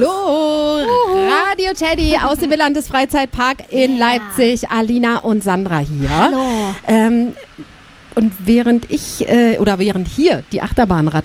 So, Radio Teddy aus dem Wielandes Freizeitpark in Leipzig. Alina und Sandra hier. Hallo. Und während hier die Achterbahnrad